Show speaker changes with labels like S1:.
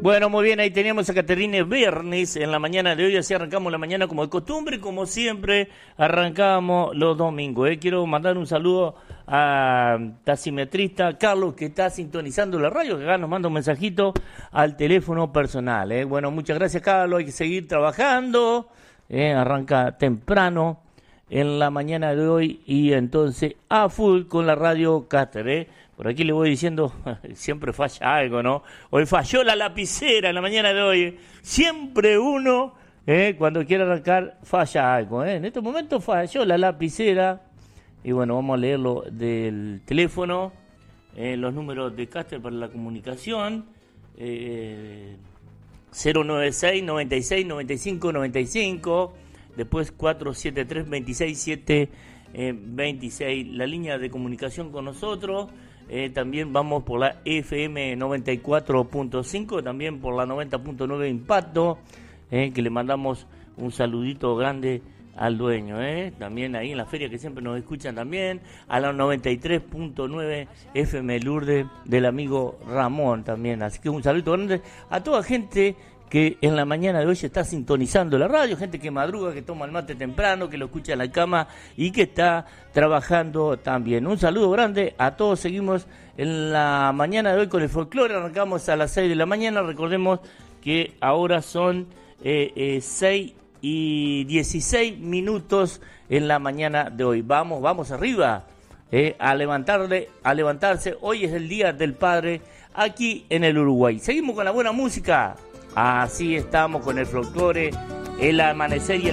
S1: Bueno, muy bien, ahí teníamos a Caterine Bernis en la mañana de hoy, así arrancamos la mañana como de costumbre, como siempre arrancamos los domingos. Quiero mandar un saludo a taximetrista Carlos, que está sintonizando la radio, que acá nos manda un mensajito al teléfono personal. Bueno, muchas gracias, Carlos, hay que seguir trabajando, arranca temprano en la mañana de hoy y entonces a full con la radio Caster. Por aquí le voy diciendo, siempre falla algo, ¿no? Hoy falló la lapicera en la mañana de hoy. Siempre uno, cuando quiere arrancar, falla algo. En estos momentos falló la lapicera. Y bueno, vamos a leerlo del teléfono. Los números de Caster para la comunicación. 096 96 95 95. Después 473 26 7 26. La línea de comunicación con nosotros. También vamos por la FM 94.5, también por la 90.9 Impacto, que le mandamos un saludito grande al dueño, también ahí en la feria que siempre nos escuchan también, a la 93.9 FM Lourdes del amigo Ramón también, así que un saludito grande a toda gente que en la mañana de hoy está sintonizando la radio, gente que madruga, que toma el mate temprano, que lo escucha en la cama y que está trabajando también. Un saludo grande a todos, seguimos en la mañana de hoy con el folclore, arrancamos a las 6 de la mañana, recordemos que ahora son 6 y 16 minutos en la mañana de hoy. Vamos arriba, a levantarse, hoy es el Día del Padre aquí en el Uruguay. Seguimos con la buena música. Así estamos con el folclore, el amanecer y el